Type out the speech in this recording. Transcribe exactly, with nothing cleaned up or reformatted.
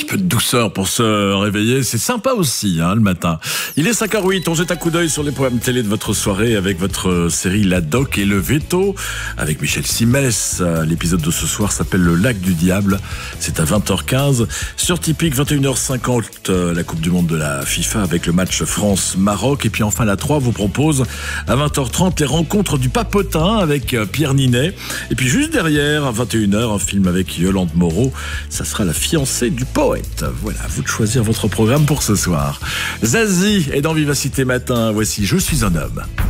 peu de douceur pour se réveiller, c'est sympa aussi hein, le matin. Il est cinq heures huit, on jette un coup d'œil sur les programmes télé de votre soirée avec votre série La Doc et le Veto avec Michel Simès. L'épisode de ce soir s'appelle Le Lac du Diable, c'est à vingt heures quinze. Sur Typique, vingt et une heures cinquante, la Coupe du Monde de la FIFA avec le match France-Maroc. Et puis enfin la trois vous propose à vingt heures trente les rencontres du Papotin avec Pierre Ninet. Et puis juste derrière, à vingt et une heures, un film avec Yolande Moreau, ça sera La fiancée du poète. Voilà, à vous de choisir votre programme pour ce soir. Zazie est dans Vivacité Matin, voici Je suis un homme.